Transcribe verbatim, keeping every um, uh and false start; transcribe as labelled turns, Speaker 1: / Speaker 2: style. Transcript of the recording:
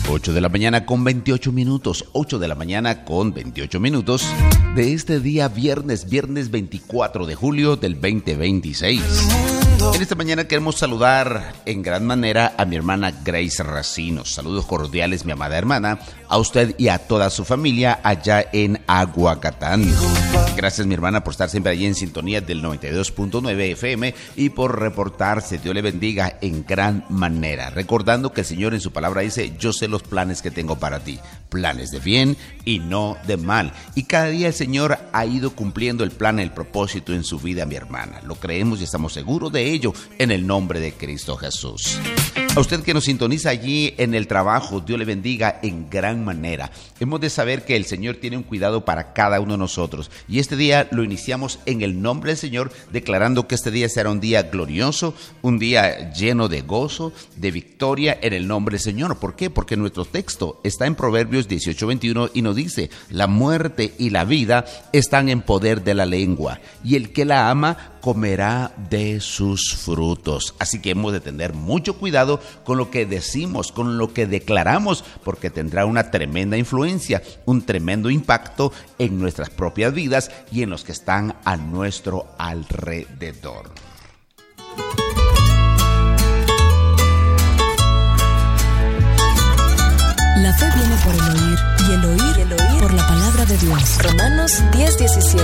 Speaker 1: ocho de la mañana con veintiocho minutos, ocho de la mañana con veintiocho minutos de este día viernes, viernes veinticuatro de julio del veinte veintiséis. En esta mañana queremos saludar en gran manera a mi hermana Grace Racinos. Saludos cordiales, mi amada hermana, a usted y a toda su familia allá en Aguacatán. Gracias, mi hermana, por estar siempre allí en sintonía del noventa y dos punto nueve F M y por reportarse. Dios le bendiga en gran manera. Recordando que el Señor en su palabra dice: yo sé los planes que tengo para ti, planes de bien y no de mal. Y cada día el Señor ha ido cumpliendo el plan, el propósito en su vida, mi hermana. Lo creemos y estamos seguros de ello en el nombre de Cristo Jesús. A usted que nos sintoniza allí en el trabajo, Dios le bendiga en gran manera. Hemos de saber que el Señor tiene un cuidado para cada uno de nosotros. Y este día lo iniciamos en el nombre del Señor, declarando que este día será un día glorioso, un día lleno de gozo, de victoria en el nombre del Señor. ¿Por qué? Porque nuestro texto está en Proverbios dieciocho veintiuno y nos dice: la muerte y la vida están en poder de la lengua, y el que la ama comerá de sus frutos. Así que hemos de tener mucho cuidado con lo que decimos, con lo que declaramos, porque tendrá una tremenda influencia, un tremendo impacto en nuestras propias vidas y en los que están a nuestro alrededor.
Speaker 2: La fe viene por el oír, y el oír, y el oír por la palabra de Dios. Romanos diez diecisiete.